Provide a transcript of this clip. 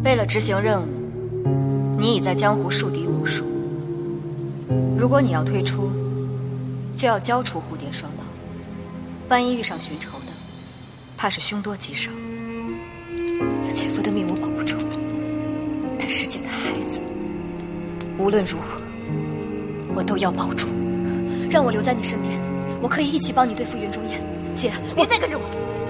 为了执行任务，你已在江湖树敌无数。如果你要退出，就要交出蝴蝶双胞。万一遇上寻仇的，怕是凶多吉少。前夫的命我保不住，但世间的孩子，无论如何，我都要保住。让我留在你身边，我可以一起帮你对付云中燕。姐，别再跟着我。